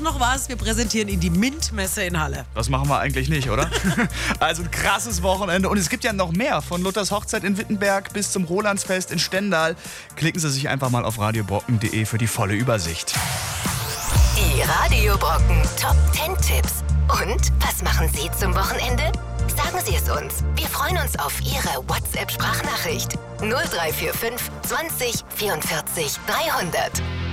noch was. Wir präsentieren Ihnen die MINT-Messe in Halle. Das machen wir eigentlich nicht, oder? Also ein krasses Wochenende. Und es gibt ja noch mehr. Von Luthers Hochzeit in Wittenberg bis zum Rolandsfest in Stendal. Klicken Sie sich einfach mal auf radiobrocken.de für die volle Übersicht. Die Radio Brocken Top 10 Tipps. Und was machen Sie zum Wochenende? Sagen Sie es uns. Wir freuen uns auf Ihre WhatsApp-Sprachnachricht. 0345 20 44 300.